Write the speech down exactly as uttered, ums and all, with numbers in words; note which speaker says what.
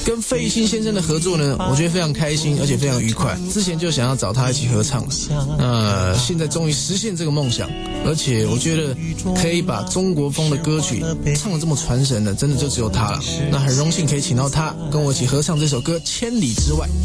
Speaker 1: 跟费玉清先生的合作呢，我觉得非常开心，而且非常愉快。之前就想要找他一起合唱，呃，现在终于实现这个梦想，而且我觉得可以把中国风的歌曲唱得这么传神的，真的就只有他了。那很荣幸可以请到他跟我一起合唱这首歌《千里之外》。